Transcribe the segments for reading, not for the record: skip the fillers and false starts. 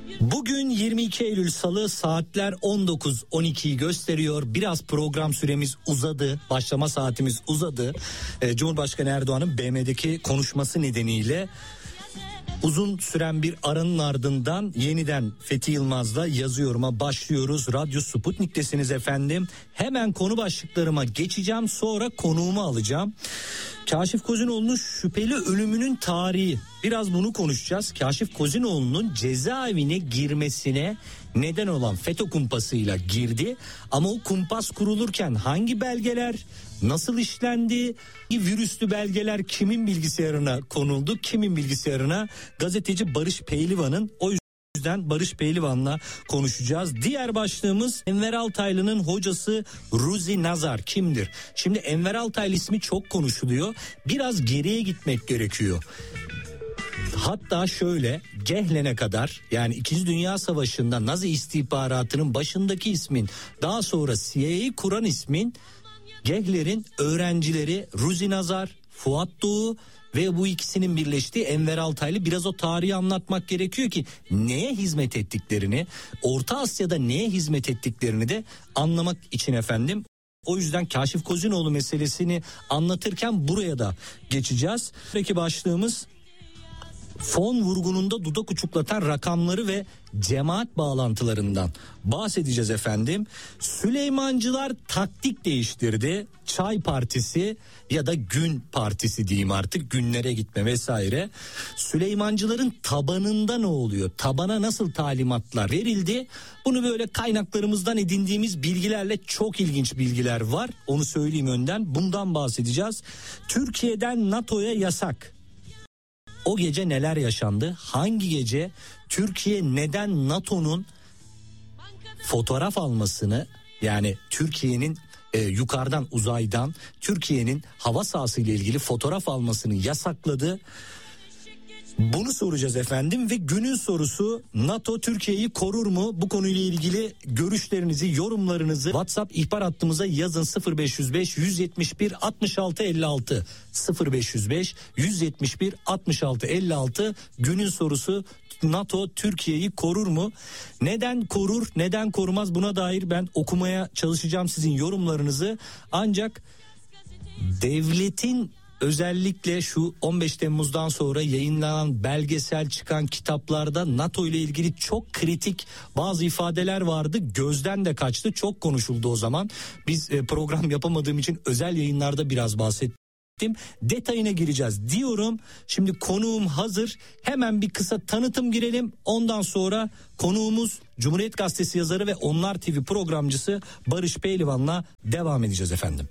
Bugün 22 Eylül Salı, saatler 19.12'yi gösteriyor. Biraz program süremiz uzadı. Başlama saatimiz uzadı. Cumhurbaşkanı Erdoğan'ın BM'deki konuşması nedeniyle uzun süren bir aranın ardından yeniden Fethi Yılmaz'la yazıyorum'a başlıyoruz. Radyo Sputnik'tesiniz efendim. Hemen konu başlıklarıma geçeceğim, sonra konuğumu alacağım. Kaşif Kozinoğlu'nun şüpheli ölümünün tarihi. Biraz bunu konuşacağız. Kaşif Kozinoğlu'nun cezaevine girmesine neden olan FETÖ kumpasıyla girdi. Ama o kumpas kurulurken hangi belgeler nasıl işlendi? Virüslü belgeler kimin bilgisayarına konuldu? Kimin bilgisayarına? Gazeteci Barış Pehlivan'ın. O yüzden Barış Pehlivan'la konuşacağız. Diğer başlığımız Enver Altaylı'nın hocası Ruzi Nazar kimdir? Şimdi Enver Altaylı ismi çok konuşuluyor. Biraz geriye gitmek gerekiyor. Hatta şöyle, Gehlen'e kadar, yani 2. Dünya Savaşı'nda Nazi istihbaratının başındaki ismin, daha sonra CIA'yı kuran ismin Gehler'in öğrencileri Ruzi Nazar, Fuat Doğu ve bu ikisinin birleştiği Enver Altaylı. Biraz o tarihi anlatmak gerekiyor ki neye hizmet ettiklerini, Orta Asya'da neye hizmet ettiklerini de anlamak için efendim. O yüzden Kaşif Kozinoğlu meselesini anlatırken buraya da geçeceğiz. Peki başlığımız fon vurgununda dudak uçuklatan rakamları ve cemaat bağlantılarından bahsedeceğiz efendim. Süleymancılar taktik değiştirdi. Çay partisi ya da gün partisi diyeyim artık, günlere gitme vesaire. Süleymancıların tabanında ne oluyor? Tabana nasıl talimatlar verildi? Bunu böyle kaynaklarımızdan edindiğimiz bilgilerle, çok ilginç bilgiler var. Onu söyleyeyim önden. Bundan bahsedeceğiz. Türkiye'den NATO'ya yasak. O gece neler yaşandı? Hangi gece Türkiye neden NATO'nun fotoğraf almasını, yani Türkiye'nin yukarıdan, uzaydan Türkiye'nin hava sahası ile ilgili fotoğraf almasını yasakladı? Bunu soracağız efendim ve günün sorusu, NATO Türkiye'yi korur mu? Bu konuyla ilgili görüşlerinizi, yorumlarınızı WhatsApp ihbar hattımıza yazın. 0505 171 66 56 0505 171 66 56. Günün sorusu, NATO Türkiye'yi korur mu? Neden korur, neden korumaz, buna dair ben okumaya çalışacağım sizin yorumlarınızı. Ancak devletin, özellikle şu 15 Temmuz'dan sonra yayınlanan belgesel, çıkan kitaplarda NATO ile ilgili çok kritik bazı ifadeler vardı. Gözden de kaçtı. Çok konuşuldu o zaman. Biz program yapamadığım için özel yayınlarda biraz bahsettim. Detayına gireceğiz diyorum. Şimdi konuğum hazır. Hemen bir kısa tanıtım girelim. Ondan sonra konuğumuz Cumhuriyet Gazetesi yazarı ve Onlar TV programcısı Barış Pehlivan'la devam edeceğiz efendim.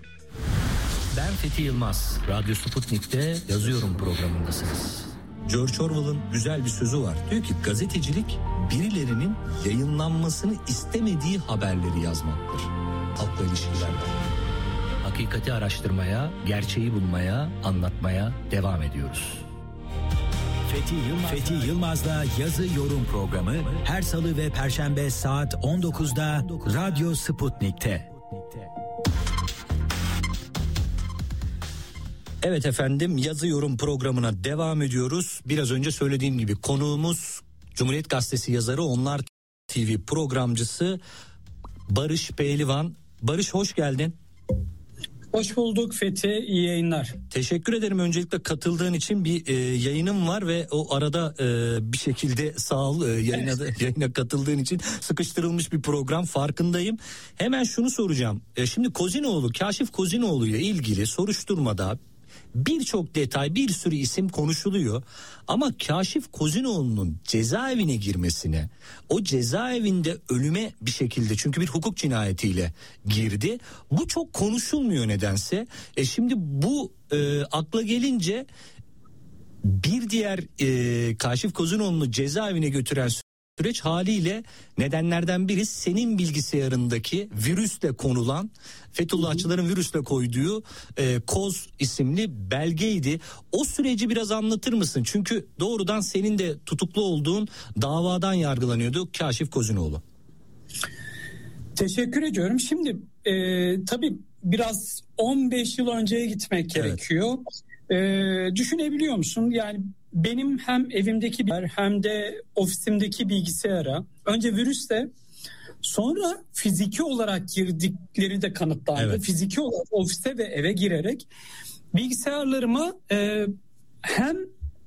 Ben Fethi Yılmaz. Radyo Sputnik'te yazıyorum programındasınız. George Orwell'ın güzel bir sözü var. Diyor ki gazetecilik birilerinin yayınlanmasını istemediği haberleri yazmaktır. Halkla ilişkilerle. Hakikati araştırmaya, gerçeği bulmaya, anlatmaya devam ediyoruz. Fethi Yılmaz'la yazı yorum programı her salı ve perşembe saat 19'da Radyo Sputnik'te. Evet efendim, yazı yorum programına devam ediyoruz. Biraz önce söylediğim gibi konuğumuz Cumhuriyet Gazetesi yazarı, Onlar TV programcısı Barış Pehlivan. Barış, hoş geldin. Hoş bulduk Fethi, iyi yayınlar. Teşekkür ederim öncelikle katıldığın için. Bir yayınım var ve o arada bir şekilde sağ ol yayına katıldığın için. Sıkıştırılmış bir program, farkındayım. Hemen şunu soracağım. Şimdi Kozinoğlu, Kaşif Kozinoğlu ile ilgili soruşturmada birçok detay, bir sürü isim konuşuluyor. Ama Kaşif Kozinoğlu'nun cezaevine girmesine, o cezaevinde ölüme bir şekilde, çünkü bir hukuk cinayetiyle girdi, bu çok konuşulmuyor nedense. Şimdi bu akla gelince bir diğer Kaşif Kozinoğlu'nu cezaevine götüren süreç haliyle nedenlerden biri senin bilgisayarındaki virüsle konulan, Fethullahçıların virüsle koyduğu Koz isimli belgeydi. O süreci biraz anlatır mısın? Çünkü doğrudan senin de tutuklu olduğun davadan yargılanıyordu Kaşif Kozinoğlu. Teşekkür ediyorum. Şimdi tabii biraz 15 yıl önceye gitmek gerekiyor. Düşünebiliyor musun? Yani benim hem evimdeki hem de ofisimdeki bilgisayara önce virüsle, sonra fiziki olarak girdikleri de kanıtlandı. Evet. Fiziki olarak ofise ve eve girerek bilgisayarlarıma hem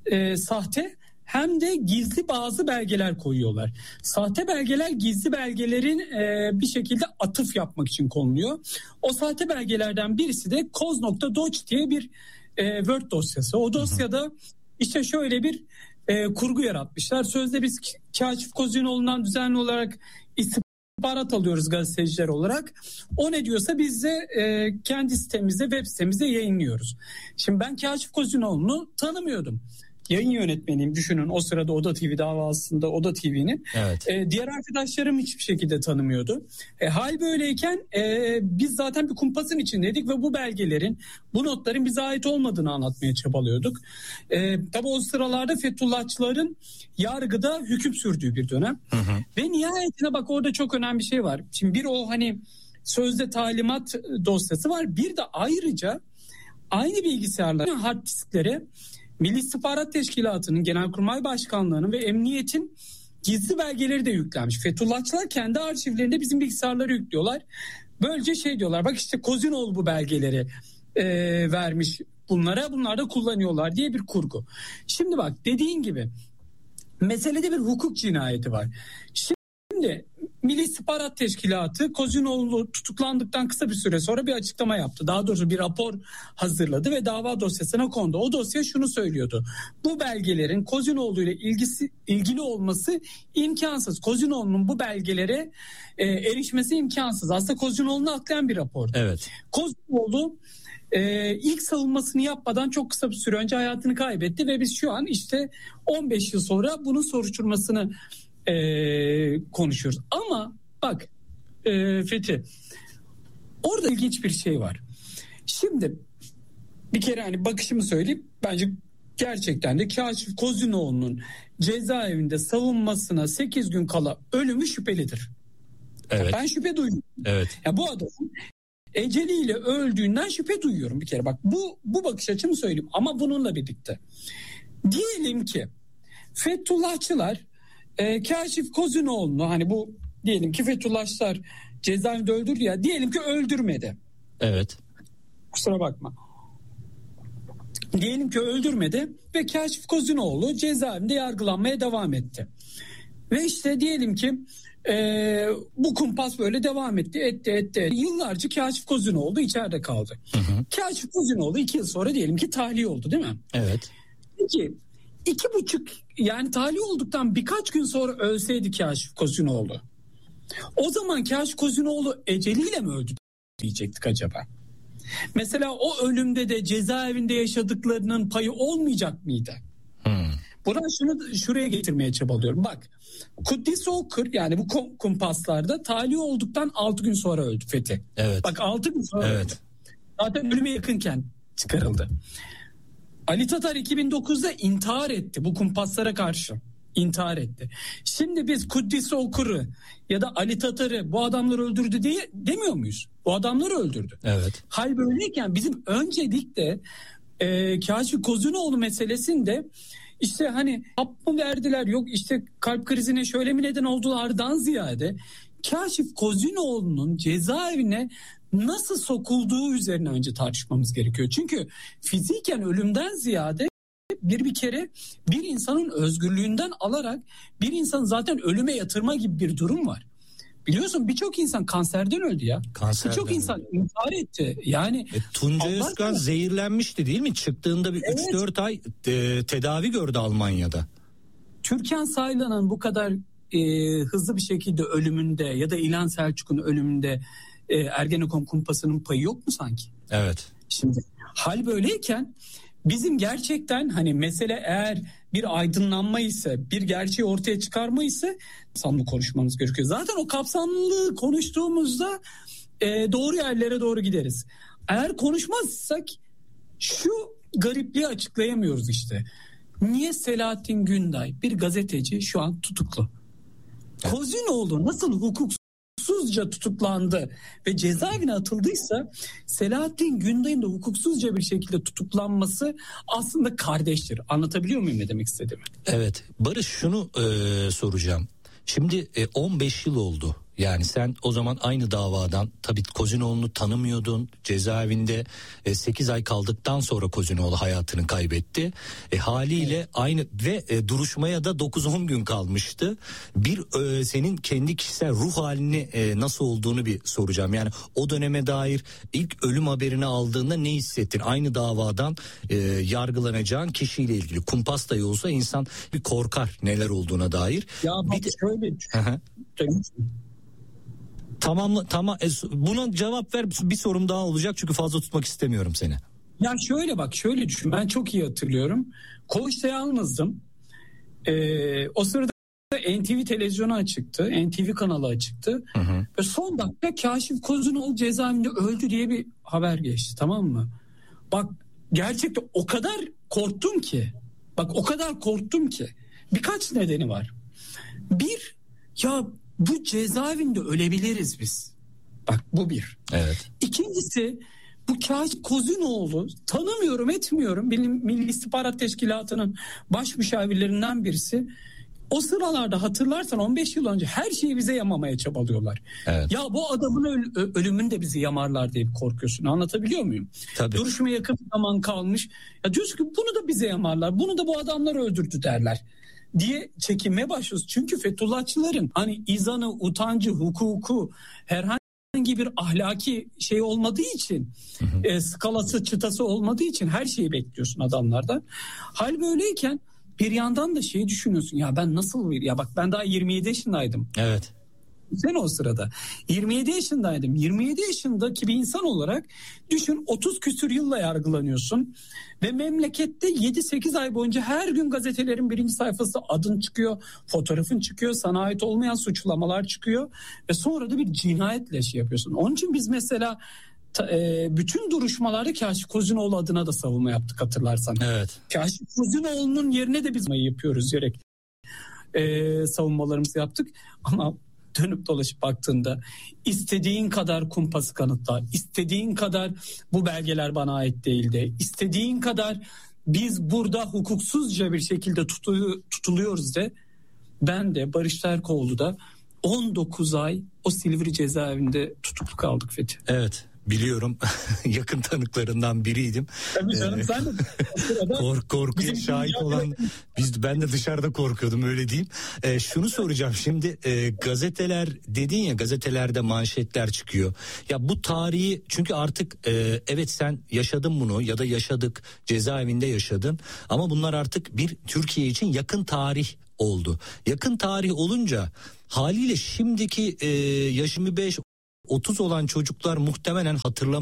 sahte hem de gizli bazı belgeler koyuyorlar. Sahte belgeler gizli belgelerin bir şekilde atıf yapmak için konuluyor. O sahte belgelerden birisi de coz.doc diye bir Word dosyası. O dosyada işte şöyle bir kurgu yaratmışlar. Sözde biz Kâşif Kozinoğlu'ndan düzenli olarak istihbarat alıyoruz gazeteciler olarak. O ne diyorsa biz de kendi sitemizde, web sitemizde yayınlıyoruz. Şimdi ben Kâşif Kozinoğlu'nu tanımıyordum. Yayın yönetmeniyim, düşünün, o sırada Oda TV davasında Oda TV'nin. Evet. Diğer arkadaşlarım hiçbir şekilde tanımıyordu. Hal böyleyken biz zaten bir kumpasın içindeydik ve bu belgelerin, bu notların bize ait olmadığını anlatmaya çabalıyorduk. Tabii o sıralarda Fethullahçıların yargıda hüküm sürdüğü bir dönem. Ve nihayetine bak, orada çok önemli bir şey var. Şimdi bir o hani sözde talimat dosyası var. Bir de ayrıca aynı bilgisayarların hard disklere Milli İstihbarat Teşkilatı'nın, Genelkurmay Başkanlığı'nın ve Emniyet'in gizli belgeleri de yüklenmiş. Fethullahçılar kendi arşivlerinde bizim bilgisayarları yüklüyorlar. Böylece şey diyorlar, bak işte Kozinoğlu bu belgeleri vermiş bunlara, bunlar da kullanıyorlar diye bir kurgu. Şimdi bak, dediğin gibi meselede bir hukuk cinayeti var. Şimdi Milli İstihbarat Teşkilatı Kozinoğlu tutuklandıktan kısa bir süre sonra bir açıklama yaptı. Daha doğrusu bir rapor hazırladı ve dava dosyasına kondu. O dosya şunu söylüyordu: bu belgelerin Kozinoğlu ile ilgili olması imkansız. Kozinoğlu'nun bu belgelere erişmesi imkansız. Aslında Kozinoğlu'nu aklayan bir rapor. Evet. Kozinoğlu ilk savunmasını yapmadan çok kısa bir süre önce hayatını kaybetti ve biz şu an işte 15 yıl sonra bunun soruşturmasını konuşuyoruz. Ama bak Fethi, orada ilginç bir şey var. Şimdi bir kere hani bakışımı söyleyeyim, bence gerçekten de Kâşif Kozinoğlu'nun cezaevinde savunmasına 8 gün kala ölümü şüphelidir. Evet. Ben şüphe duyuyorum. Evet. Ya bu adamın eceliyle öldüğünden şüphe duyuyorum bir kere. Bak bu bakış açımı söyleyeyim, ama bununla birlikte diyelim ki Fethullahçılar Kâşif Kozinoğlu'nu, hani bu diyelim ki Fethullahçılar cezaevinde öldürdü ya, diyelim ki öldürmedi. Evet. Kusura bakma. Diyelim ki öldürmedi ve Kâşif Kozinoğlu cezaevinde yargılanmaya devam etti. Ve işte diyelim ki bu kumpas böyle devam etti. Yıllarca Kâşif Kozinoğlu içeride kaldı. Kâşif Kozinoğlu 2 yıl sonra diyelim ki tahliye oldu, değil mi? Evet. Peki 2,5, yani tahliye olduktan birkaç gün sonra ölseydi Kâşif Kozinoğlu, o zaman Kâşif Kozinoğlu eceliyle mi öldü diyecektik acaba? Mesela o ölümde de cezaevinde yaşadıklarının payı olmayacak mıydı? Buna şuraya getirmeye çabalıyorum. Bak, Kuddis Okur, yani bu kumpaslarda tahliye olduktan 6 gün sonra öldü Fethi. Evet. Bak 6 gün sonra öldü. Zaten ölüme yakınken çıkarıldı. Ali Tatar 2009'da intihar etti, bu kumpaslara karşı intihar etti. Şimdi biz Kuddis Okur'u ya da Ali Tatar'ı bu adamlar öldürdü diye demiyor muyuz? Bu adamları öldürdü. Evet. Hal böyleyken bizim öncelikle Kâşif Kozinoğlu meselesinde işte hani hap mı verdiler, yok işte kalp krizine şöyle mi neden oldulardan ziyade Kâşif Kozinoğlu'nun cezaevine nasıl sokulduğu üzerine önce tartışmamız gerekiyor. Çünkü fiziken ölümden ziyade bir kere bir insanın özgürlüğünden alarak bir insanı zaten ölüme yatırma gibi bir durum var. Biliyorsun birçok insan kanserden öldü ya. Birçok insan intihar etti. Yani Tuncay Özkan zehirlenmişti değil mi? Çıktığında bir 3-4 ay tedavi gördü Almanya'da. Türkan Saylan'ın bu kadar hızlı bir şekilde ölümünde ya da İlhan Selçuk'un ölümünde Ergenekon kumpasının payı yok mu sanki? Evet. Şimdi hal böyleyken bizim gerçekten hani mesele eğer bir aydınlanma ise, bir gerçeği ortaya çıkarma ise kapsamlı konuşmamız gerekiyor. Zaten o kapsamlılığı konuştuğumuzda doğru yerlere doğru gideriz. Eğer konuşmazsak şu garipliği açıklayamıyoruz işte. Niye Selahattin Günday, bir gazeteci, şu an tutuklu? Kozinoğlu nasıl hukuksuz hukuksuzca tutuklandı ve cezaevine atıldıysa Selahattin Günday'ın da hukuksuzca bir şekilde tutuklanması aslında kardeştir. Anlatabiliyor muyum ne demek istediğimi? Evet. Barış, şunu soracağım. Şimdi 15 yıl oldu. Yani sen o zaman aynı davadan, tabii Kozinoğlu'nu tanımıyordun. Cezaevinde 8 ay kaldıktan sonra Kozinoğlu hayatını kaybetti. Haliyle aynı ve duruşmaya da 9-10 gün kalmıştı. Bir senin kendi kişisel ruh halini nasıl olduğunu bir soracağım. Yani o döneme dair ilk ölüm haberini aldığında ne hissettin? Aynı davadan yargılanacağın kişiyle ilgili. Kumpas dahi olsa insan bir korkar neler olduğuna dair. Ya bak şöyle Tamam. Buna cevap ver, bir sorum daha olacak çünkü fazla tutmak istemiyorum seni. Ya şöyle düşün, ben çok iyi hatırlıyorum. Koğuşta yalnızdım. O sırada NTV televizyonu açıktı, NTV kanalı açıktı. Ve son dakika Kaşif Kozinoğlu cezaevinde öldü diye bir haber geçti, tamam mı? Bak gerçekten o kadar korktum ki. Birkaç nedeni var. Bir, ya bu cezaevinde ölebiliriz biz. Bak bu bir. Evet. İkincisi, bu Kaşif Kozinoğlu tanımıyorum etmiyorum. Milli İstihbarat Teşkilatı'nın baş müşavirlerinden birisi. O sıralarda hatırlarsan 15 yıl önce her şeyi bize yamamaya çabalıyorlar. Evet. Ya bu adamın ölümünü de bizi yamarlar diye korkuyorsun. Anlatabiliyor muyum? Tabii. Duruşmaya yakın zaman kalmış. Ya diyorsun ki bunu da bize yamarlar. Bunu da bu adamlar öldürdü derler diye çekinmeye başlıyoruz. Çünkü Fethullahçıların hani izanı, utancı, hukuku, herhangi bir ahlaki şey olmadığı için, skalası, çıtası olmadığı için her şeyi bekliyorsun adamlardan. Hal böyleyken bir yandan da şeyi düşünüyorsun. Ya ben nasıl ben daha 27 yaşındaydım. Evet. Sen o sırada 27 yaşındaydım. 27 yaşındaki bir insan olarak düşün, 30 küsür yılla yargılanıyorsun ve memlekette 7-8 ay boyunca her gün gazetelerin birinci sayfası adın çıkıyor, fotoğrafın çıkıyor, sana ait olmayan suçlamalar çıkıyor ve sonra da bir cinayetle şey yapıyorsun. Onun için biz mesela bütün duruşmalarda Kaşif Kozinoğlu adına da savunma yaptık, hatırlarsan. Evet. Kaşif Kozinoğlu'nun yerine de biz yapıyoruz diyerek savunmalarımızı yaptık ama dönüp dolaşıp baktığında istediğin kadar kumpası kanıtla, istediğin kadar bu belgeler bana ait değildi, istediğin kadar biz burada hukuksuzca bir şekilde tutuluyoruz de, ben de Barış Terkoğlu da 19 ay o Silivri cezaevinde tutuklu kaldık Fethi. Evet. Biliyorum, yakın tanıklarından biriydim. Tabii canım, sen de korkuya şahit olan ben de dışarıda korkuyordum, öyle diyeyim. Şunu soracağım şimdi, gazeteler dedin ya, gazetelerde manşetler çıkıyor. Ya bu tarihi, çünkü artık evet sen yaşadın bunu ya da yaşadık, cezaevinde yaşadın ama bunlar artık bir Türkiye için yakın tarih oldu. Yakın tarih olunca haliyle şimdiki yaş 25 30 olan çocuklar muhtemelen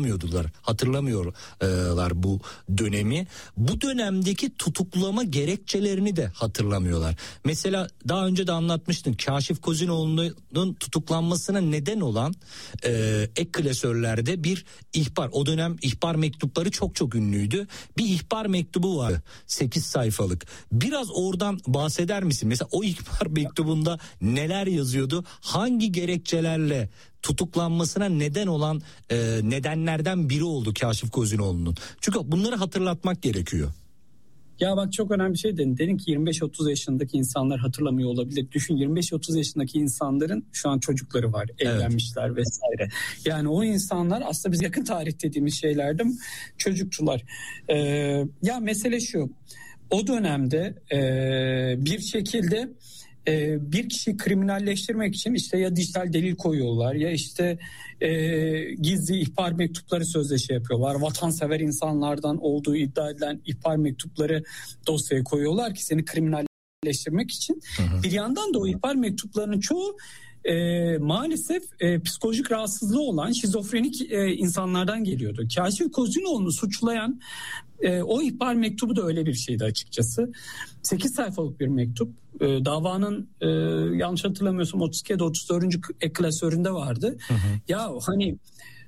hatırlamıyorlar bu dönemi. Bu dönemdeki tutuklama gerekçelerini de hatırlamıyorlar. Mesela daha önce de anlatmıştım, Kaşif Kozinoğlu'nun tutuklanmasına neden olan ek klasörlerde bir ihbar. O dönem ihbar mektupları çok ünlüydü. Bir ihbar mektubu var, 8 sayfalık. Biraz oradan bahseder misin? Mesela o ihbar mektubunda neler yazıyordu? Hangi gerekçelerle tutuklanmasına neden olan nedenlerden biri oldu Kaşif Kozinoğlu'nun? Çünkü bunları hatırlatmak gerekiyor. Ya bak, çok önemli bir şey dedin. Dedin ki 25-30 yaşındaki insanlar hatırlamıyor olabilir. Düşün, 25-30 yaşındaki insanların şu an çocukları var, evlenmişler vesaire. Yani o insanlar aslında biz yakın tarih dediğimiz şeylerde çocuktular. Ya mesele şu, o dönemde bir şekilde bir kişiyi kriminalleştirmek için işte ya dijital delil koyuyorlar ya işte gizli ihbar mektupları sözleşe yapıyorlar. Vatansever insanlardan olduğu iddia edilen ihbar mektupları dosyaya koyuyorlar ki seni kriminalleştirmek için. Bir yandan da o ihbar mektuplarının çoğu maalesef psikolojik rahatsızlığı olan şizofrenik insanlardan geliyordu. Kaşif Kozinoğlu'nu suçlayan o ihbar mektubu da öyle bir şeydi açıkçası. 8 sayfalık bir mektup. Davanın yanlış hatırlamıyorsam 32 ya da 34. ek klasöründe vardı. Ya hani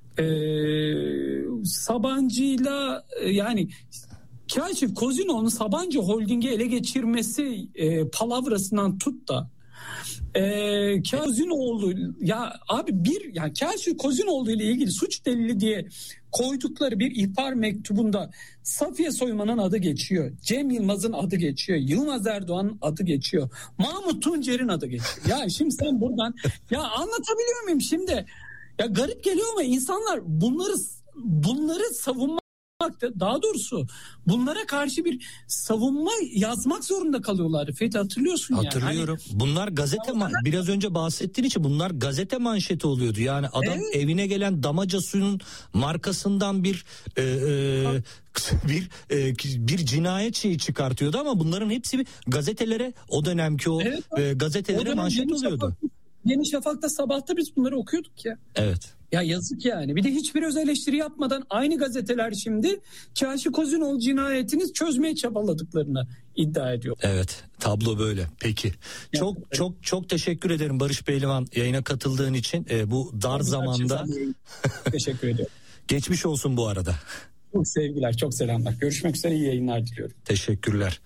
Sabancı'yla yani Kaşif Kozinoğlu'nun Sabancı Holding'i ele geçirmesi palavrasından tut da Kozinoğlu ya abi Kaşif Kozinoğlu ile ilgili suç delili diye koydukları bir ihbar mektubunda Safiye Soyman'ın adı geçiyor. Cem Yılmaz'ın adı geçiyor. Yılmaz Erdoğan'ın adı geçiyor. Mahmut Tuncer'in adı geçiyor. Ya şimdi sen buradan anlatabiliyor muyum şimdi? Ya garip geliyor ama insanlar bunları savunmak, daha doğrusu bunlara karşı bir savunma yazmak zorunda kalıyorlar. Fethi hatırlıyorsun ya. Hatırlıyorum. Bunlar gazete biraz önce bahsettiğin için bunlar gazete manşeti oluyordu. Yani adam evine gelen damaca suyun markasından bir cinayet şeyi çıkartıyordu ama bunların hepsi bir gazetelere, o dönemki gazetelere manşet oluyordu. Yeni Şafak'ta, Sabah'ta biz bunları okuyorduk ya. Evet. Ya yazık yani. Bir de hiçbir öz eleştiri yapmadan aynı gazeteler şimdi Kaşif Kozinoğlu cinayetini çözmeye çabaladıklarını iddia ediyor. Evet, tablo böyle. Peki. Çok teşekkür ederim Barış Pehlivan yayına katıldığın için. Bu dar zamanda. Teşekkür ediyorum. Geçmiş olsun bu arada. Çok sevgiler, çok selamlar. Görüşmek üzere, iyi yayınlar diliyorum. Teşekkürler.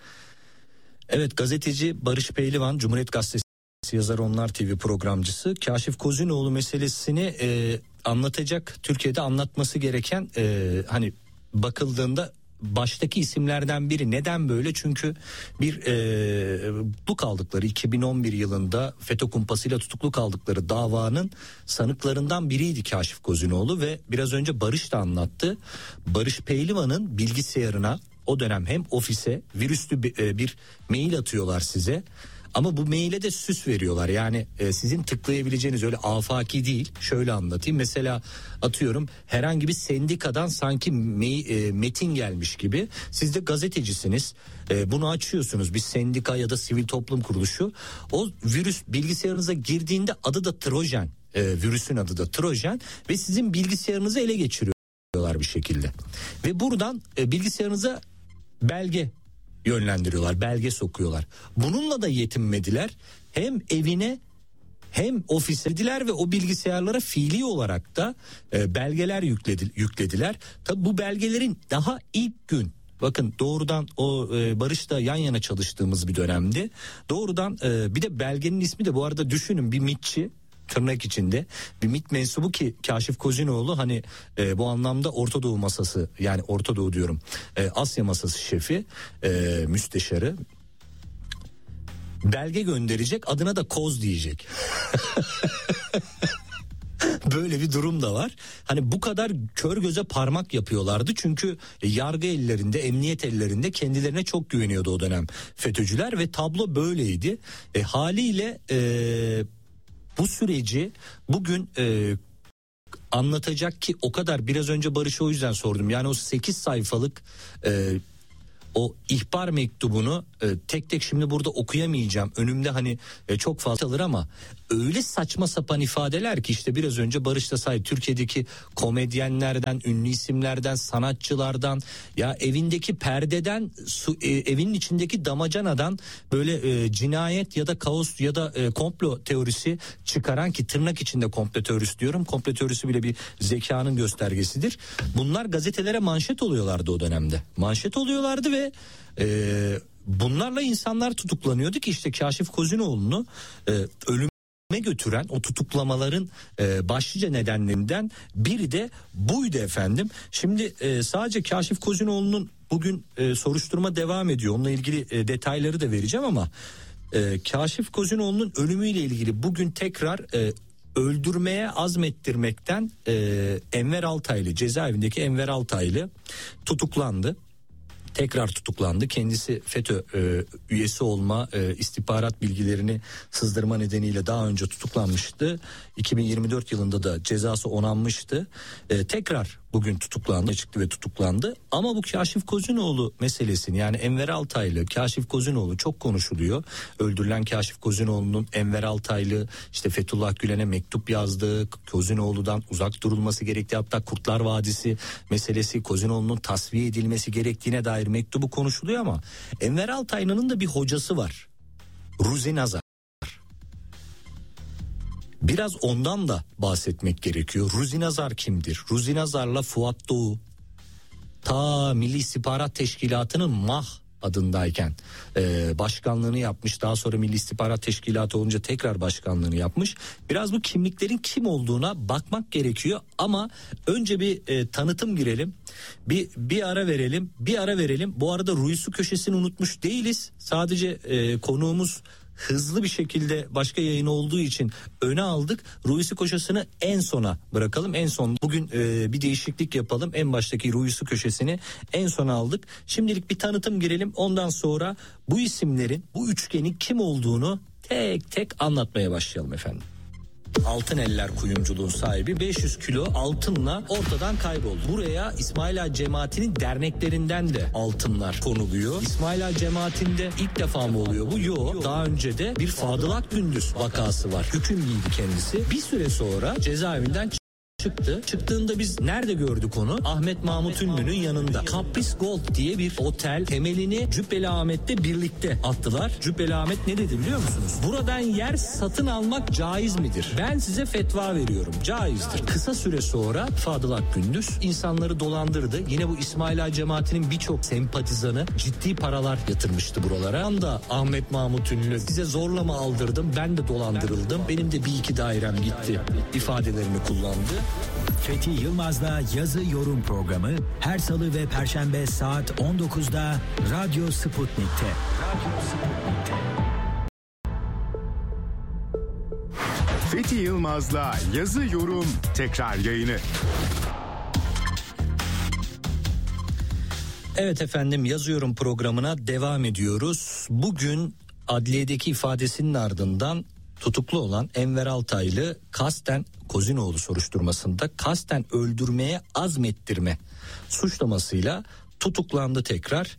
Evet, gazeteci Barış Pehlivan, Cumhuriyet Gazetesi yazarı, Onlar TV programcısı. Kaşif Kozinoğlu meselesini anlatacak, Türkiye'de anlatması gereken hani bakıldığında baştaki isimlerden biri. Neden böyle? Çünkü bir tutuklu kaldıkları 2011 yılında FETÖ kumpasıyla tutuklu kaldıkları davanın sanıklarından biriydi Kaşif Kozinoğlu ve biraz önce Barış da anlattı. Barış Pehlivan'ın bilgisayarına o dönem hem ofise virüslü bir mail atıyorlar size. Ama bu maile de süs veriyorlar. Yani sizin tıklayabileceğiniz öyle afaki değil. Şöyle anlatayım. Mesela atıyorum herhangi bir sendikadan sanki metin gelmiş gibi. Siz de gazetecisiniz. Bunu açıyorsunuz. Bir sendika ya da sivil toplum kuruluşu. O virüs bilgisayarınıza girdiğinde adı da Trojan. Virüsün adı da Trojan ve sizin bilgisayarınızı ele geçiriyorlar bir şekilde. Ve buradan bilgisayarınıza belge yönlendiriyorlar, belge sokuyorlar. Bununla da yetinmediler. Hem evine hem ofise dediler ve o bilgisayarlara fiili olarak da belgeler yüklediler. Tabi bu belgelerin daha ilk gün, bakın doğrudan o Barış'ta yan yana çalıştığımız bir dönemdi. Doğrudan bir de belgenin ismi de bu arada düşünün, bir MİT'çi, tırnak içinde bir MİT mensubu ki Kaşif Kozinoğlu hani bu anlamda Orta Doğu masası, yani Orta Doğu diyorum, Asya masası şefi, müsteşarı, belge gönderecek, adına da Koz diyecek. Böyle bir durum da var. Hani bu kadar kör göze parmak yapıyorlardı çünkü yargı ellerinde, emniyet ellerinde kendilerine çok güveniyordu o dönem FETÖ'cüler ve tablo böyleydi. Haliyle bu süreci bugün anlatacak ki o kadar, biraz önce Barış'a o yüzden sordum. Yani o 8 sayfalık o ihbar mektubunu tek tek şimdi burada okuyamayacağım. Önümde hani çok fazla alır ama öyle saçma sapan ifadeler ki işte biraz önce Barış da saydı. Türkiye'deki komedyenlerden, ünlü isimlerden, sanatçılardan, ya evindeki perdeden, evinin içindeki damacanadan böyle cinayet ya da kaos ya da komplo teorisi çıkaran, ki tırnak içinde komplo teorisi diyorum. Komplo teorisi bile bir zekanın göstergesidir. Bunlar gazetelere manşet oluyorlardı o dönemde. Manşet oluyorlardı ve bunlarla insanlar tutuklanıyordu ki işte Kaşif Kozinoğlu'nu ölüme götüren o tutuklamaların başlıca nedenlerinden biri de buydu efendim. Şimdi sadece Kaşif Kozinoğlu'nun bugün soruşturma devam ediyor. Onunla ilgili detayları da vereceğim ama Kaşif Kozinoğlu'nun ölümüyle ilgili bugün tekrar öldürmeye azmettirmekten Enver Altaylı, cezaevindeki Enver Altaylı tutuklandı. Tekrar tutuklandı. Kendisi FETÖ üyesi olma, istihbarat bilgilerini sızdırma nedeniyle daha önce tutuklanmıştı. 2024 yılında da cezası onanmıştı. Tekrar bugün tutuklandı, çıktı ve tutuklandı. Ama bu Kaşif Kozinoğlu meselesini, yani Enver Altaylı, Kaşif Kozinoğlu çok konuşuluyor. Öldürülen Kaşif Kozinoğlu'nun Enver Altaylı işte Fethullah Gülen'e mektup yazdığı, Kozinoğlu'dan uzak durulması gerektiği, hatta Kurtlar Vadisi meselesi, Kozinoğlu'nun tasfiye edilmesi gerektiğine dair mektubu konuşuluyor ama Enver Altaylı'nın da bir hocası var. Ruzi Nazar. Biraz ondan da bahsetmek gerekiyor. Ruzi Nazar kimdir? Ruzi Nazar'la Fuat Doğu ta Milli İstihbarat Teşkilatı'nın adındayken başkanlığını yapmış. Daha sonra Milli İstihbarat Teşkilatı olunca tekrar başkanlığını yapmış. Biraz bu kimliklerin kim olduğuna bakmak gerekiyor ama önce bir tanıtım girelim. Bir ara verelim. Bu arada Ruisu köşesini unutmuş değiliz. Sadece konuğumuz hızlı bir şekilde başka yayın olduğu için öne aldık. Ruisu köşesini en sona bırakalım. En son bugün bir değişiklik yapalım. En baştaki Ruisu köşesini en sona aldık. Şimdilik bir tanıtım girelim. Ondan sonra bu isimlerin, bu üçgenin kim olduğunu tek tek anlatmaya başlayalım efendim. Altın Eller kuyumculuğun sahibi 500 kilo altınla ortadan kayboldu. Buraya İsmail Ağa Cemaati'nin derneklerinden de altınlar konuluyor. İsmail Ağa Cemaati'nde ilk defa mı oluyor bu? Yok. Daha önce de bir Fadıl Akgündüz vakası var. Hüküm giydi kendisi. Bir süre sonra cezaevinden çıktı. Çıktığında biz nerede gördük onu? Ahmet Mahmut Ünlü'nün yanında. Capris Gold diye bir otel temelini Cübbeli Ahmet'te birlikte attılar. Cübbeli Ahmet ne dedi biliyor musunuz? Buradan yer satın almak caiz midir? Ben size fetva veriyorum. Caizdir. Kısa süre sonra Fadıl Akgündüz insanları dolandırdı. Yine bu İsmail Ağa Cemaati'nin birçok sempatizanı ciddi paralar yatırmıştı buralara. Anda Ahmet Mahmut Ünlü size zorla mı aldırdım? Ben de dolandırıldım. Benim de bir iki dairem gitti ifadelerini kullandı. Fethi Yılmaz'la yazı yorum programı her salı ve perşembe saat 19'da Radyo Sputnik'te. Fethi Yılmaz'la yazı yorum tekrar yayını. Evet efendim, yazıyorum programına devam ediyoruz. Bugün adliyedeki ifadesinin ardından tutuklu olan Enver Altaylı kasten Kozinoğlu soruşturmasında kasten öldürmeye azmettirme suçlamasıyla tutuklandı tekrar.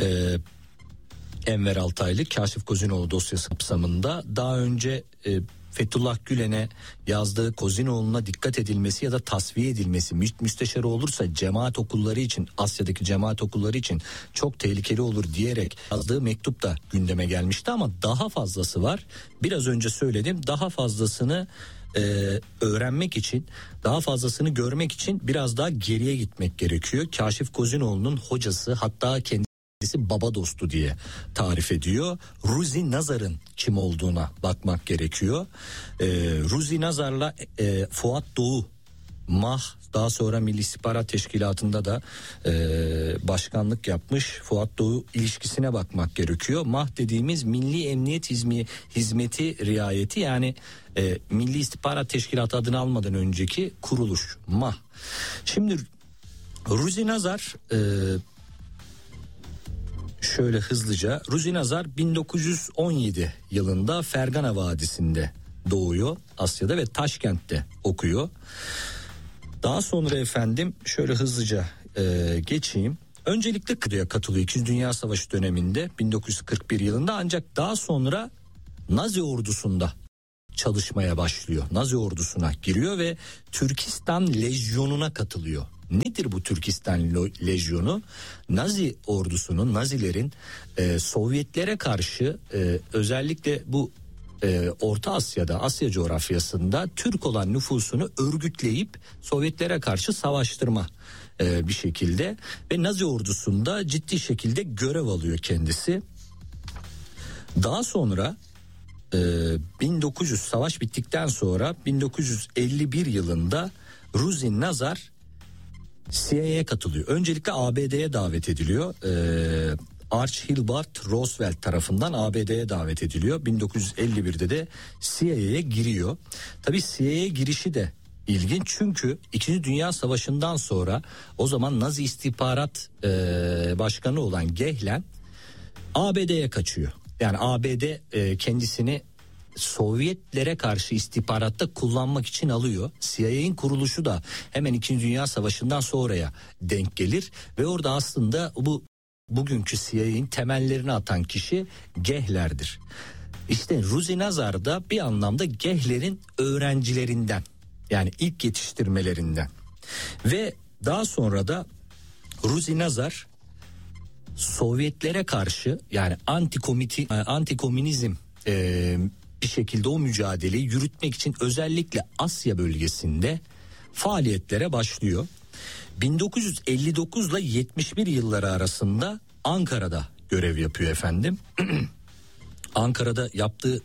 Enver Altaylı Kaşif Kozinoğlu dosyası kapsamında daha önce Fethullah Gülen'e yazdığı Kozinoğlu'na dikkat edilmesi ya da tasfiye edilmesi müsteşarı olursa cemaat okulları için, Asya'daki cemaat okulları için çok tehlikeli olur diyerek yazdığı mektup da gündeme gelmişti ama daha fazlası var. Biraz önce söyledim, daha fazlasını öğrenmek için, daha fazlasını görmek için biraz daha geriye gitmek gerekiyor. Kaşif Kozinoğlu'nun hocası, hatta kendisi baba dostu diye tarif ediyor, Ruzi Nazar'ın kim olduğuna bakmak gerekiyor. Ruzi Nazar'la Fuat Doğu MAH, daha sonra Milli İstihbarat Teşkilatı'nda da başkanlık yapmış Fuat Doğu ilişkisine bakmak gerekiyor. MAH dediğimiz Milli Emniyet Hizmeti Riayeti, yani Milli İstihbarat Teşkilatı adını almadan önceki kuruluş MAH. Şimdi Ruzi Nazar şöyle hızlıca, Ruzi Nazar 1917 yılında Fergana Vadisi'nde doğuyor Asya'da ve Taşkent'te okuyor. Daha sonra efendim şöyle hızlıca geçeyim. Öncelikle Kıbrıs'a katılıyor 2. Dünya Savaşı döneminde 1941 yılında, ancak daha sonra Nazi ordusunda çalışmaya başlıyor. Nazi ordusuna giriyor ve Türkistan Lejyonu'na katılıyor. Nedir bu Türkistan Lejyonu? Nazi ordusunun, Nazilerin Sovyetlere karşı özellikle bu Orta Asya'da, Asya coğrafyasında Türk olan nüfusunu örgütleyip Sovyetlere karşı savaştırma bir şekilde ve Nazi ordusunda ciddi şekilde görev alıyor kendisi. Daha sonra 1900 savaş bittikten sonra 1951 yılında Ruzi Nazar CIA'ya katılıyor. Öncelikle ABD'ye davet ediliyor. Archibald Roosevelt tarafından ABD'ye davet ediliyor. 1951'de de CIA'ya giriyor. Tabii CIA'ya girişi de ilginç, çünkü 2. Dünya Savaşı'ndan sonra o zaman Nazi istihbarat başkanı olan Gehlen ABD'ye kaçıyor. Yani ABD kendisini Sovyetlere karşı istihbaratta kullanmak için alıyor. CIA'nin kuruluşu da hemen 2. Dünya Savaşı'ndan sonraya denk gelir ve orada aslında bugünkü CIA'nin temellerini atan kişi Gehler'dir. İşte Ruzi Nazar da bir anlamda Gehler'in öğrencilerinden, yani ilk yetiştirmelerinden. Ve daha sonra da Ruzi Nazar Sovyetlere karşı, yani antikomünizm bir şekilde o mücadeleyi yürütmek için özellikle Asya bölgesinde faaliyetlere başlıyor. 1959 ile 71 yılları arasında Ankara'da görev yapıyor efendim. Ankara'da yaptığı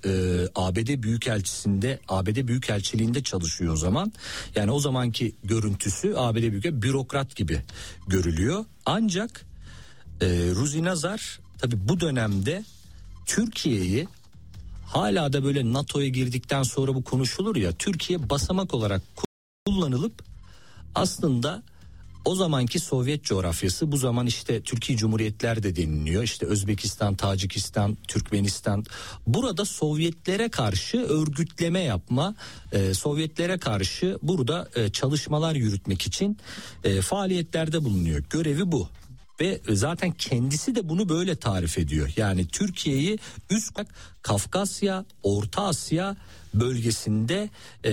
ABD Büyükelçiliğinde çalışıyor o zaman. Yani o zamanki görüntüsü ABD Büyükelçiliği bürokrat gibi görülüyor. Ancak Ruzi Nazar tabii bu dönemde Türkiye'yi, hala da böyle NATO'ya girdikten sonra bu konuşulur ya, Türkiye basamak olarak kullanılıp aslında o zamanki Sovyet coğrafyası, bu zaman işte Türkiye Cumhuriyetler de deniliyor. İşte Özbekistan, Tacikistan, Türkmenistan. Burada Sovyetlere karşı örgütleme yapma, Sovyetlere karşı burada çalışmalar yürütmek için faaliyetlerde bulunuyor. Görevi bu. Ve zaten kendisi de bunu böyle tarif ediyor. Yani Türkiye'yi üst Kafkasya, Orta Asya bölgesinde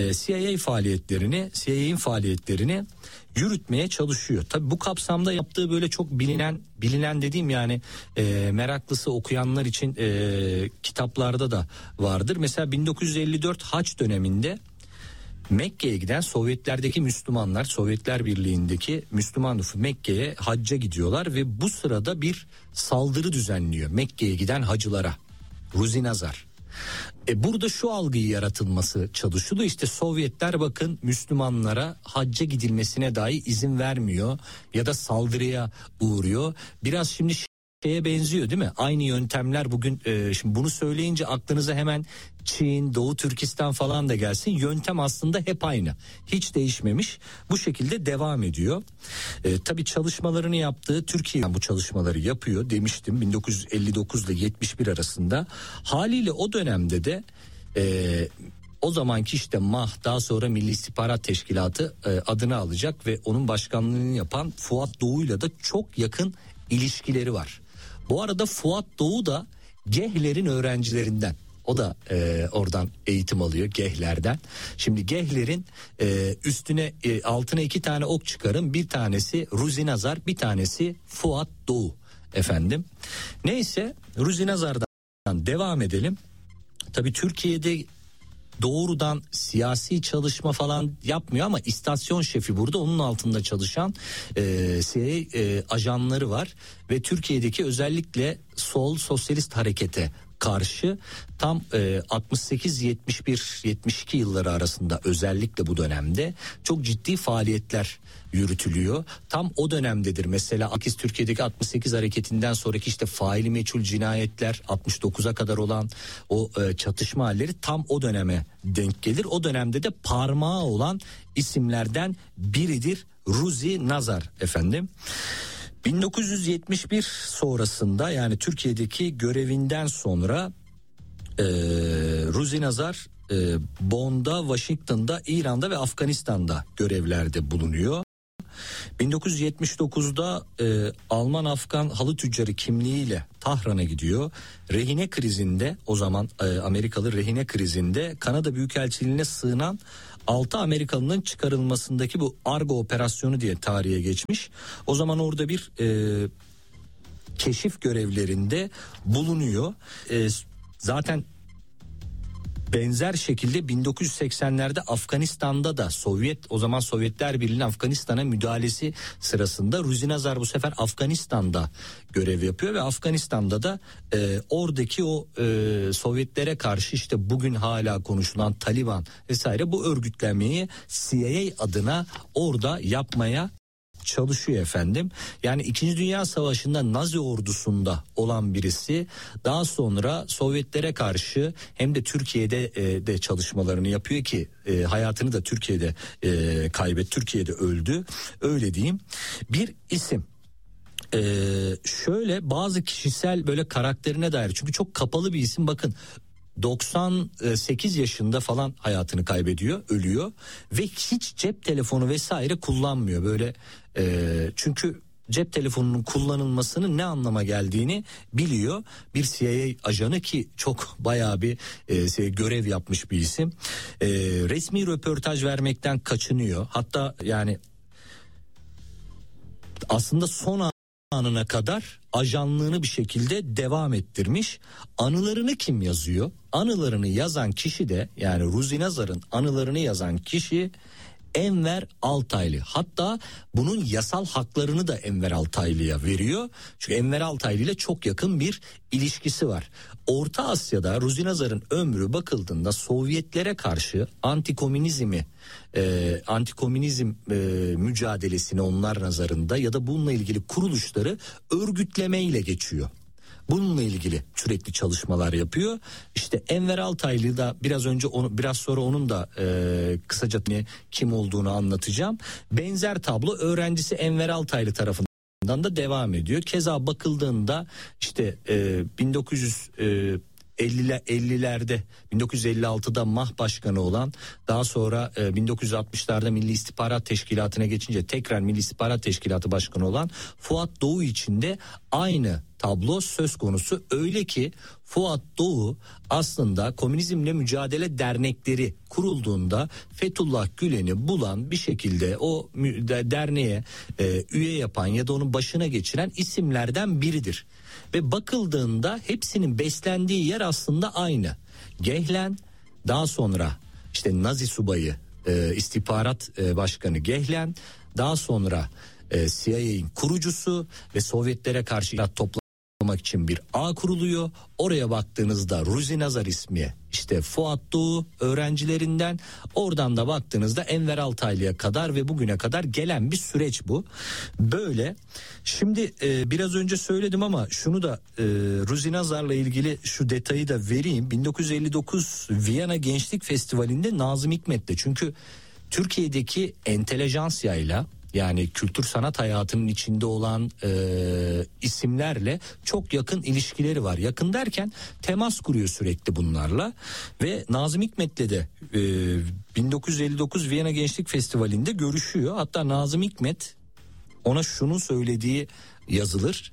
CIA'nin faaliyetlerini yürütmeye çalışıyor. Tabii bu kapsamda yaptığı böyle çok bilinen dediğim yani meraklısı okuyanlar için kitaplarda da vardır. Mesela 1954 Haç döneminde Mekke'ye giden Sovyetlerdeki Müslümanlar, Sovyetler Birliği'ndeki Müslüman nüfusu Mekke'ye hacca gidiyorlar ve bu sırada bir saldırı düzenliyor Mekke'ye giden hacılara. Ruzi Nazar. Burada şu algıyı yaratılması çalışılıyor. İşte Sovyetler bakın Müslümanlara hacca gidilmesine dahi izin vermiyor ya da saldırıya uğruyor. Biraz şimdi şeye benziyor değil mi? Aynı yöntemler bugün şimdi bunu söyleyince aklınıza hemen Çin, Doğu Türkistan falan da gelsin. Yöntem aslında hep aynı. Hiç değişmemiş. Bu şekilde devam ediyor. Tabii çalışmalarını yaptığı Türkiye bu çalışmaları yapıyor demiştim 1959 ile 71 arasında. Haliyle o dönemde de o zamanki işte MAH, daha sonra Milli İstihbarat Teşkilatı adını alacak ve onun başkanlığını yapan Fuat Doğu'yla da çok yakın ilişkileri var. Bu arada Fuat Doğu da GEH'lerin öğrencilerinden. O da oradan eğitim alıyor GEH'lerden. Şimdi GEH'lerin altına 2 tane ok çıkarın. Bir tanesi Ruzi Nazar, bir tanesi Fuat Doğu efendim. Neyse Ruzi Nazar'dan devam edelim. Tabii Türkiye'de doğrudan siyasi çalışma falan yapmıyor ama istasyon şefi burada, onun altında çalışan CIA ajanları var ve Türkiye'deki özellikle sol sosyalist harekete karşı tam 68-72 yılları arasında özellikle bu dönemde çok ciddi faaliyetler yürütülüyor. Tam o dönemdedir mesela Türkiye'deki 68 hareketinden sonraki işte faili meçhul cinayetler 69'a kadar olan o çatışma halleri tam o döneme denk gelir. O dönemde de parmağı olan isimlerden biridir Ruzi Nazar efendim. 1971 sonrasında yani Türkiye'deki görevinden sonra Ruzi Nazar Bonn'da, Washington'da, İran'da ve Afganistan'da görevlerde bulunuyor. 1979'da Alman-Afgan halı tüccarı kimliğiyle Tahran'a gidiyor. Rehine krizinde, o zaman Amerikalı rehine krizinde Kanada Büyükelçiliğine sığınan 6 Amerikalının çıkarılmasındaki bu Argo operasyonu diye tarihe geçmiş. O zaman orada bir keşif görevlerinde bulunuyor. Zaten benzer şekilde 1980'lerde Afganistan'da da o zaman Sovyetler Birliği'nin Afganistan'a müdahalesi sırasında Ruzi Nazar bu sefer Afganistan'da görev yapıyor ve Afganistan'da da oradaki o Sovyetlere karşı işte bugün hala konuşulan Taliban vesaire bu örgütlenmeyi CIA adına orada yapmaya çalışıyor efendim. Yani 2. Dünya Savaşı'nda Nazi ordusunda olan birisi, daha sonra Sovyetlere karşı hem de Türkiye'de de çalışmalarını yapıyor ki hayatını da Türkiye'de kaybetti, Türkiye'de öldü, öyle diyeyim. Bir isim. Şöyle bazı kişisel böyle karakterine dair, çünkü çok kapalı bir isim, bakın 98 yaşında falan hayatını kaybediyor, ölüyor ve hiç cep telefonu vesaire kullanmıyor böyle çünkü cep telefonunun kullanılmasının ne anlama geldiğini biliyor. Bir CIA ajanı ki çok bayağı bir görev yapmış bir isim. Resmi röportaj vermekten kaçınıyor. Hatta yani aslında son anına kadar ajanlığını bir şekilde devam ettirmiş. Anılarını kim yazıyor? Anılarını yazan kişi de, yani Ruzi Nazar'ın anılarını yazan kişi Enver Altaylı. Hatta bunun yasal haklarını da Enver Altaylı'ya veriyor. Çünkü Enver Altaylı ile çok yakın bir ilişkisi var. Orta Asya'da Ruzi Nazar'ın ömrü bakıldığında Sovyetlere karşı antikomünizm mücadelesini onlar nazarında ya da bununla ilgili kuruluşları örgütlemeyle geçiyor. Bununla ilgili sürekli çalışmalar yapıyor. İşte Enver Altaylı da biraz sonra onun da kısaca kim olduğunu anlatacağım. Benzer tablo öğrencisi Enver Altaylı tarafından da devam ediyor. Keza bakıldığında işte 1950'lerde 1956'da MAH başkanı olan, daha sonra 1960'larda Milli İstihbarat Teşkilatı'na geçince tekrar Milli İstihbarat Teşkilatı başkanı olan Fuat Doğu için de aynı tablo söz konusu. Öyle ki Fuat Doğu aslında Komünizmle Mücadele Dernekleri kurulduğunda Fethullah Gülen'i bulan, bir şekilde o derneğe üye yapan ya da onun başına geçiren isimlerden biridir. Ve bakıldığında hepsinin beslendiği yer aslında aynı. Gehlen, daha sonra işte Nazi subayı, istihbarat başkanı Gehlen, daha sonra CIA'nin kurucusu ve Sovyetlere karşı toplamak için bir ağ kuruluyor. Oraya baktığınızda Ruzi Nazar ismi işte Fuat Doğu öğrencilerinden, oradan da baktığınızda Enver Altaylı'ya kadar ve bugüne kadar gelen bir süreç bu. Böyle. Şimdi biraz önce söyledim ama şunu da Ruzi Nazar'la ilgili şu detayı da vereyim. 1959 Viyana Gençlik Festivali'nde Nazım Hikmet'le, çünkü Türkiye'deki entelejansiyayla, yani kültür sanat hayatının içinde olan isimlerle çok yakın ilişkileri var. Yakın derken temas kuruyor sürekli bunlarla ve Nazım Hikmet'le de 1959 Viyana Gençlik Festivali'nde görüşüyor. Hatta Nazım Hikmet ona şunu söylediği yazılır: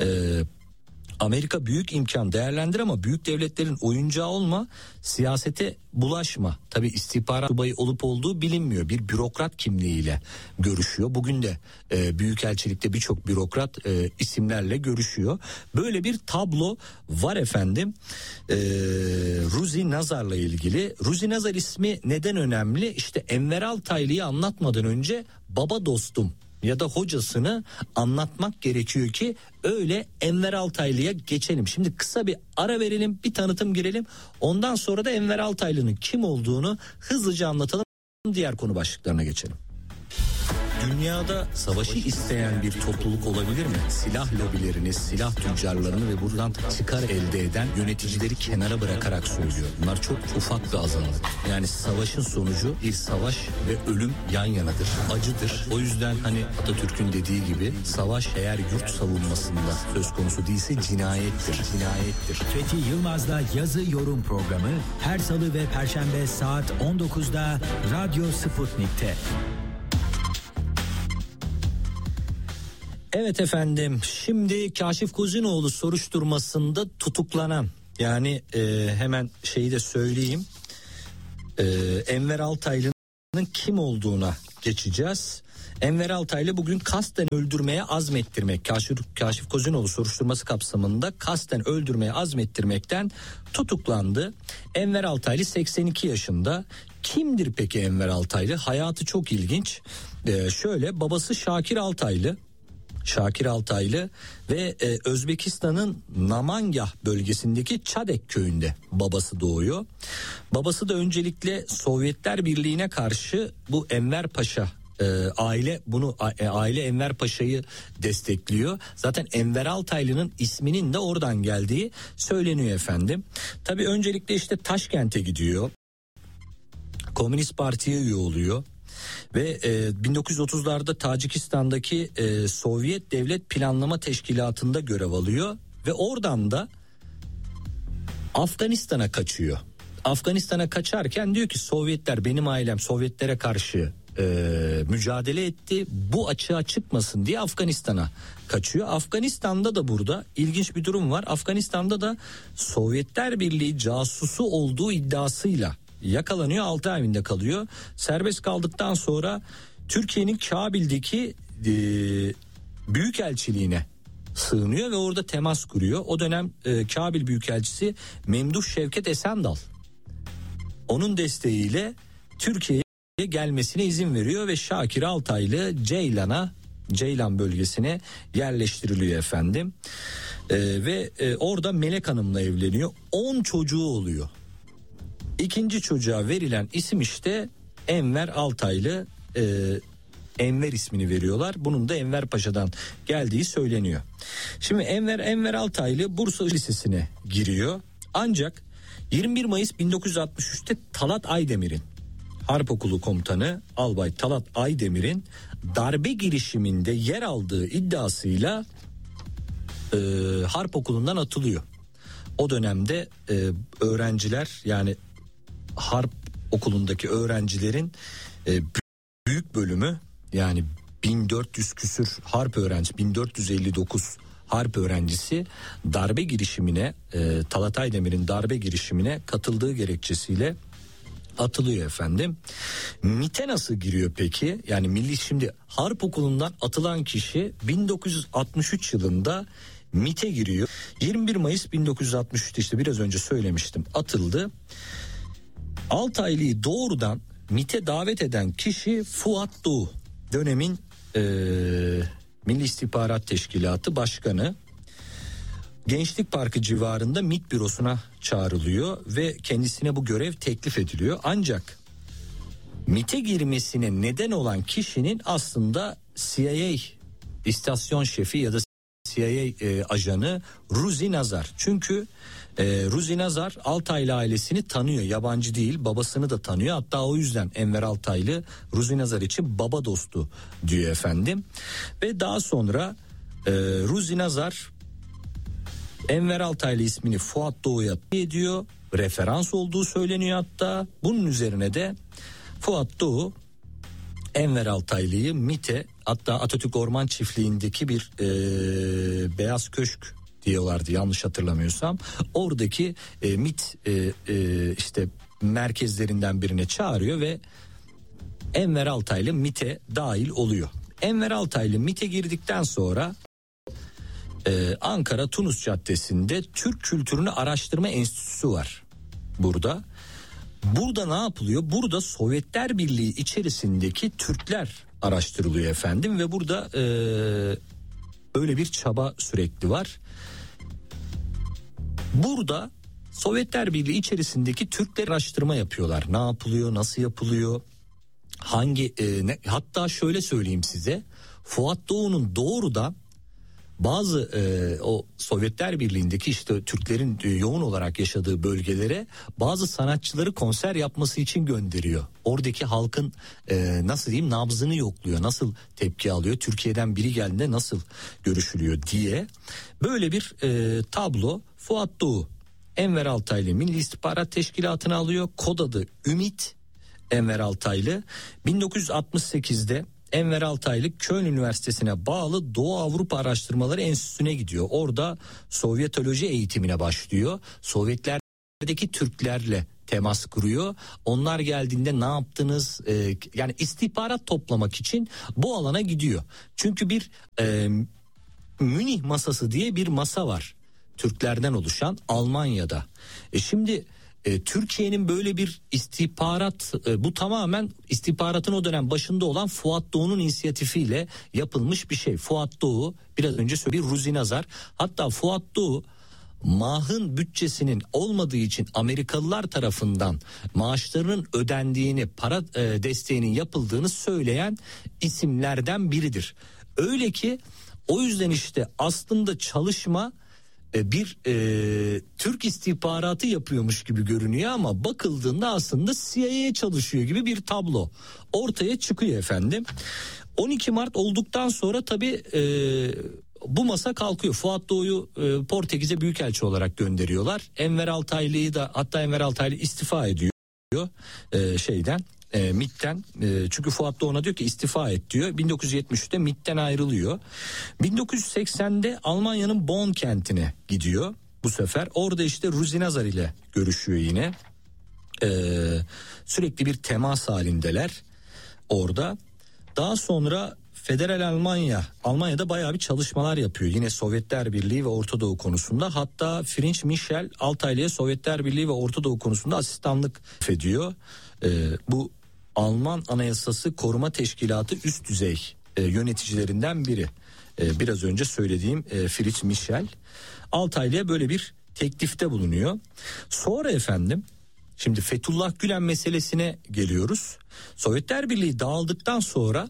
Amerika büyük imkan değerlendir ama büyük devletlerin oyuncağı olma, siyasete bulaşma. Tabii istihbarat subayı olup olduğu bilinmiyor. Bir bürokrat kimliğiyle görüşüyor. Bugün de büyükelçilikte birçok bürokrat isimlerle görüşüyor. Böyle bir tablo var efendim. Ruzi Nazar'la ilgili. Ruzi Nazar ismi neden önemli? İşte Enver Altaylı'yı anlatmadan önce baba dostum ya da hocasını anlatmak gerekiyor ki öyle Enver Altaylı'ya geçelim. Şimdi kısa bir ara verelim, bir tanıtım girelim. Ondan sonra da Enver Altaylı'nın kim olduğunu hızlıca anlatalım. Diğer konu başlıklarına geçelim. Dünyada savaşı isteyen bir topluluk olabilir mi? Silah lobilerini, silah tüccarlarını ve buradan çıkar elde eden yöneticileri kenara bırakarak söylüyor. Bunlar çok ufak bir azınlık. Yani savaşın sonucu bir savaş ve ölüm yan yanadır. Acıdır. O yüzden hani Atatürk'ün dediği gibi savaş eğer yurt savunmasında söz konusu değilse cinayettir. Cinayettir. Fethi Yılmaz'la yazı yorum programı her salı ve perşembe saat 19'da Radyo Sputnik'te. Evet efendim, şimdi Kaşif Kozinoğlu soruşturmasında tutuklanan, yani hemen şeyi de söyleyeyim, Enver Altaylı'nın kim olduğuna geçeceğiz. Enver Altaylı bugün kasten öldürmeye azmettirmek, Kaşif Kozinoğlu soruşturması kapsamında kasten öldürmeye azmettirmekten tutuklandı. Enver Altaylı 82 yaşında. Kimdir peki Enver Altaylı? Hayatı çok ilginç. Şöyle, babası Şakir Altaylı ve Özbekistan'ın Namangah bölgesindeki Çadek köyünde babası doğuyor. Babası da öncelikle Sovyetler Birliği'ne karşı bu Enver Paşa aile Enver Paşa'yı destekliyor. Zaten Enver Altaylı'nın isminin de oradan geldiği söyleniyor efendim. Tabii öncelikle işte Taşkent'e gidiyor. Komünist Parti'ye üye oluyor. Ve 1930'larda Tacikistan'daki Sovyet Devlet Planlama Teşkilatı'nda görev alıyor ve oradan da Afganistan'a kaçıyor. Afganistan'a kaçarken diyor ki Sovyetler, benim ailem Sovyetlere karşı mücadele etti, bu açığa çıkmasın diye Afganistan'a kaçıyor. Afganistan'da da burada ilginç bir durum var. Afganistan'da da Sovyetler Birliği casusu olduğu iddiasıyla yakalanıyor, 6 ay evinde kalıyor. Serbest kaldıktan sonra Türkiye'nin Kabil'deki büyükelçiliğine sığınıyor ve orada temas kuruyor. O dönem Kabil Büyükelçisi Memduh Şevket Esendal, onun desteğiyle Türkiye'ye gelmesine izin veriyor ve Şakir Altaylı Ceylan bölgesine yerleştiriliyor efendim. Ve orada Melek Hanım'la evleniyor. 10 çocuğu oluyor. İkinci çocuğa verilen isim işte Enver Altaylı. Enver ismini veriyorlar. Bunun da Enver Paşa'dan geldiği söyleniyor. Şimdi Enver Altaylı Bursa Lisesi'ne giriyor. Ancak 21 Mayıs 1963'te Talat Aydemir'in, Harp Okulu Komutanı Albay Talat Aydemir'in darbe girişiminde yer aldığı iddiasıyla Harp Okulu'ndan atılıyor. O dönemde öğrenciler, yani Harp Okulu'ndaki öğrencilerin büyük bölümü, yani 1400 küsür harp öğrenci, 1459 harp öğrencisi darbe girişimine, Talat Aydemir'in darbe girişimine katıldığı gerekçesiyle atılıyor efendim. MİT'e nasıl giriyor peki? Yani şimdi Harp Okulu'ndan atılan kişi 1963 yılında MİT'e giriyor. 21 Mayıs 1963'te işte biraz önce söylemiştim, atıldı. Altaylı'yı doğrudan MİT'e davet eden kişi Fuat Doğu, dönemin Milli İstihbarat Teşkilatı Başkanı. Gençlik Parkı civarında MİT bürosuna çağrılıyor ve kendisine bu görev teklif ediliyor. Ancak MİT'e girmesine neden olan kişinin aslında CIA istasyon şefi ya da CIA ajanı Ruzi Nazar. Çünkü Ruzi Nazar Altaylı ailesini tanıyor, yabancı değil, babasını da tanıyor. Hatta o yüzden Enver Altaylı Ruzi Nazar için baba dostu diyor efendim. Ve daha sonra Ruzi Nazar Enver Altaylı ismini Fuat Doğu'ya ediyor. Referans olduğu söyleniyor hatta. Bunun üzerine de Fuat Doğu Enver Altaylı'yı MİT'e, hatta Atatürk Orman Çiftliği'ndeki bir Beyaz Köşk diyorlardı yanlış hatırlamıyorsam. Oradaki MİT işte merkezlerinden birine çağırıyor ve Enver Altaylı MİT'e dahil oluyor. Enver Altaylı MİT'e girdikten sonra Ankara Tunus Caddesi'nde Türk Kültürünü Araştırma Enstitüsü var burada. Burada ne yapılıyor? Burada Sovyetler Birliği içerisindeki Türkler araştırılıyor efendim ve burada böyle bir çaba sürekli var. Burada Sovyetler Birliği içerisindeki Türkler araştırma yapıyorlar. Ne yapılıyor, nasıl yapılıyor, hatta şöyle söyleyeyim size, Fuat Doğu'nun doğrudan bazı o Sovyetler Birliği'ndeki işte Türklerin yoğun olarak yaşadığı bölgelere bazı sanatçıları konser yapması için gönderiyor. Oradaki halkın nasıl diyeyim, nabzını yokluyor, nasıl tepki alıyor, Türkiye'den biri geldiğinde nasıl görüşülüyor diye. Böyle bir tablo. Fuat Doğu Enver Altaylı Milli İstihbarat Teşkilatı'na alıyor. Kod adı Ümit Enver Altaylı. 1968'de Enver Altaylı Köln Üniversitesi'ne bağlı Doğu Avrupa Araştırmaları Enstitüsü'ne gidiyor. Orada Sovyetoloji eğitimine başlıyor. Sovyetlerdeki Türklerle temas kuruyor. Onlar geldiğinde ne yaptınız? Yani istihbarat toplamak için bu alana gidiyor. Çünkü bir Münih masası diye bir masa var. Türklerden oluşan Almanya'da. Şimdi Türkiye'nin böyle bir istihbarat, bu tamamen istihbaratın o dönem başında olan Fuat Doğu'nun inisiyatifiyle yapılmış bir şey. Fuat Doğu, biraz önce söylediğim Ruzi Nazar, hatta Fuat Doğu MAH'ın bütçesinin olmadığı için Amerikalılar tarafından maaşlarının ödendiğini, para desteğinin yapıldığını söyleyen isimlerden biridir. Öyle ki o yüzden işte aslında çalışma bir Türk istihbaratı yapıyormuş gibi görünüyor ama bakıldığında aslında CIA'ye çalışıyor gibi bir tablo ortaya çıkıyor efendim. 12 Mart olduktan sonra tabii bu masa kalkıyor. Fuat Doğu'yu Portekiz'e büyükelçi olarak gönderiyorlar. Enver Altaylı'yı da, hatta Enver Altaylı istifa ediyor MİT'ten, çünkü Fuat Doğu ona diyor ki istifa et diyor. 1973'te MİT'ten ayrılıyor. 1980'de Almanya'nın Bonn kentine gidiyor bu sefer. Orada işte Ruzi Nazar ile görüşüyor yine. Sürekli bir temas halindeler orada. Daha sonra Federal Almanya'da bayağı bir çalışmalar yapıyor. Yine Sovyetler Birliği ve Orta Doğu konusunda. Hatta Friedrich Michel Altaylı'ya Sovyetler Birliği ve Orta Doğu konusunda asistanlık ediyor. Bu Alman Anayasası Koruma Teşkilatı üst düzey yöneticilerinden biri. Biraz önce söylediğim Fritz Michel Altaylı'ya böyle bir teklifte bulunuyor. Sonra efendim, şimdi Fethullah Gülen meselesine geliyoruz. Sovyetler Birliği dağıldıktan sonra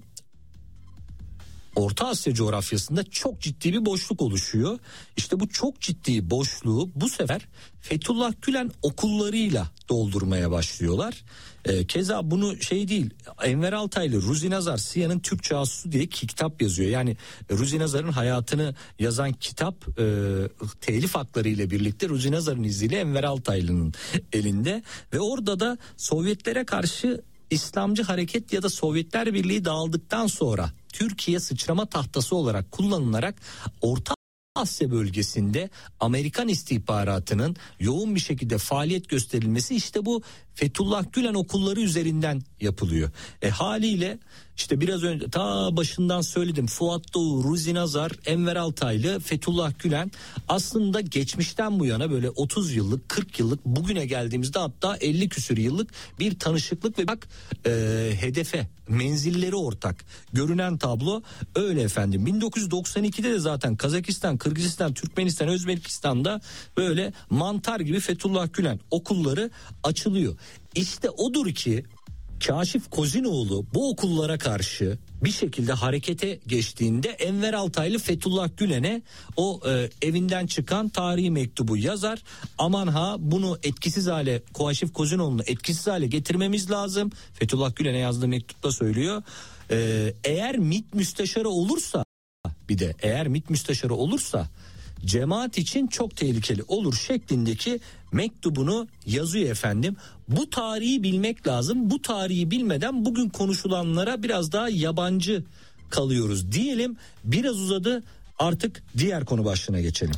Orta Asya coğrafyasında çok ciddi bir boşluk oluşuyor. İşte bu çok ciddi boşluğu bu sefer Fethullah Gülen okullarıyla doldurmaya başlıyorlar. Keza bunu değil, Enver Altaylı Ruzi Nazar Siyah'ın Türk Casusu diye kitap yazıyor. Yani Ruzi Nazar'ın hayatını yazan kitap telif hakları ile birlikte Ruzi Nazar'ın izniyle Enver Altaylı'nın elinde ve orada da Sovyetlere karşı İslamcı hareket ya da Sovyetler Birliği dağıldıktan sonra Türkiye sıçrama tahtası olarak kullanılarak Orta Asya bölgesinde Amerikan istihbaratının yoğun bir şekilde faaliyet gösterilmesi işte bu Fethullah Gülen okulları üzerinden yapılıyor. Haliyle işte biraz önce ta başından söyledim, Fuat Doğu, Ruzi Nazar, Enver Altaylı, Fethullah Gülen aslında geçmişten bu yana böyle 30 yıllık 40 yıllık bugüne geldiğimizde hatta 50 küsür yıllık bir tanışıklık ve bak hedefe menzilleri ortak görünen tablo öyle efendim. 1992'de de zaten Kazakistan, Kırgızistan, Türkmenistan, Özbekistan'da böyle mantar gibi Fethullah Gülen okulları açılıyor. İşte odur ki Kaşif Kozinoğlu bu okullara karşı bir şekilde harekete geçtiğinde Enver Altaylı Fethullah Gülen'e o evinden çıkan tarihi mektubu yazar. Aman ha, bunu etkisiz hale, Kaşif Kozinoğlu'nu etkisiz hale getirmemiz lazım. Fethullah Gülen'e yazdığı mektupta söylüyor. Eğer MİT müsteşarı olursa, bir de eğer MİT müsteşarı olursa cemaat için çok tehlikeli olur şeklindeki mektubunu yazıyor efendim. Bu tarihi bilmek lazım. Bu tarihi bilmeden bugün konuşulanlara biraz daha yabancı kalıyoruz diyelim. Biraz uzadı, artık diğer konu başlığına geçelim.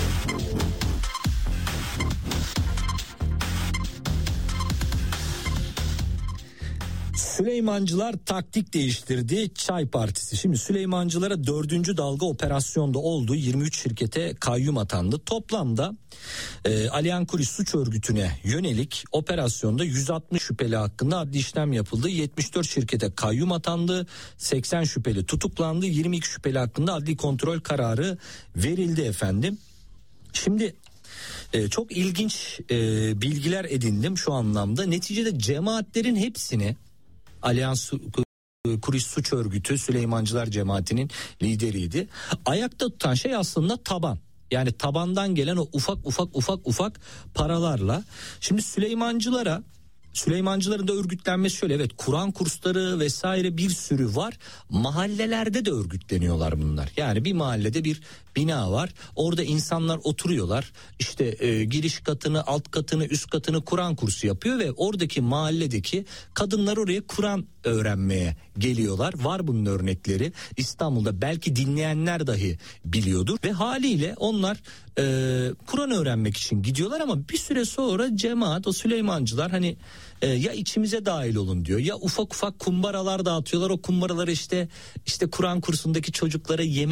Süleymancılar taktik değiştirdi, Çay Partisi. Şimdi Süleymancılara 4. dalga operasyonda oldu. 23 şirkete kayyum atandı. Toplamda Aliyan Kuris suç örgütüne yönelik operasyonda 160 şüpheli hakkında adli işlem yapıldı. 74 şirkete kayyum atandı. 80 şüpheli tutuklandı. 22 şüpheli hakkında adli kontrol kararı verildi efendim. Şimdi çok ilginç bilgiler edindim şu anlamda. Neticede cemaatlerin hepsini Allianz Kuris suç örgütü Süleymancılar cemaatinin lideriydi. Ayakta tutan şey aslında taban. Yani tabandan gelen o ufak paralarla. Şimdi Süleymancıların da örgütlenmesi şöyle, evet, Kur'an kursları vesaire bir sürü var. Mahallelerde de örgütleniyorlar bunlar. Yani bir mahallede bir bina var. Orada insanlar oturuyorlar. İşte giriş katını, alt katını, üst katını Kur'an kursu yapıyor ve oradaki mahalledeki kadınlar oraya Kur'an öğrenmeye geliyorlar. Var bunun örnekleri. İstanbul'da belki dinleyenler dahi biliyordur ve haliyle onlar Kur'an öğrenmek için gidiyorlar ama bir süre sonra cemaat, o Süleymancılar hani ya içimize dahil olun diyor, ya ufak kumbaralar dağıtıyorlar. O kumbaraları işte Kur'an kursundaki çocuklara yemek